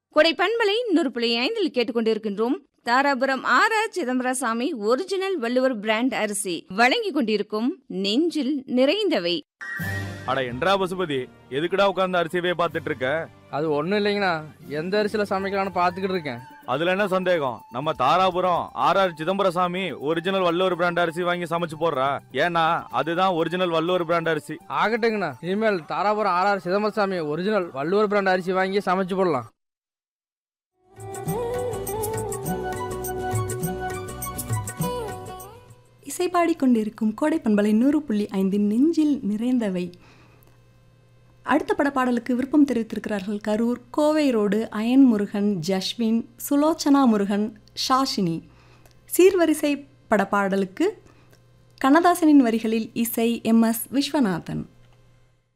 கொடை பண்பலை 100.5 கேட்டுக்கொண்டிருக்கின்றோம். Dharapuram R Chidambarasamy original Valluvar brand அரிசி வழங்கி கொண்டிருக்கும் நெஞ்சில் நிறைந்தவை. அட என்றா பசுபதி, எதுக்குடா உட்கார்ந்து அரிசியவே பார்த்துட்டு இருக்க? அது ஒண்ணும் இல்லைங்கண்ணா, எந்த அரிசியில சமைக்கலாம்னு பாத்துக்கிட்டு இருக்கேன். அதுல என்ன சந்தேகம்? நம்ம Dharapuram R Chidambarasamy original Valluvar brand அரிசி வாங்கி சமைச்சு போடுறா. ஏன்னா அதுதான் ஒரிஜினல் வள்ளுவர் பிராண்ட் அரிசி. ஆகட்டுங்கண்ணா, இனிமேல் Dharapuram R Chidambarasamy original Valluvar brand அரிசி வாங்கி சமைச்சு போடலாம். இசைப்பாடிக்கொண்டிருக்கும் கோடை பண்பலை 100.5 நெஞ்சில் நிறைந்தவை. அடுத்த படப்பாடலுக்கு விருப்பம் தெரிவித்திருக்கிறார்கள் கரூர் கோவை ரோடு அயன் முருகன், ஜஸ்வின், சுலோச்சனா முருகன், ஷாஷினி. சீர்வரிசை படப்பாடலுக்கு கண்ணதாசனின் வரிகளில் இசை MS விஸ்வநாதன்.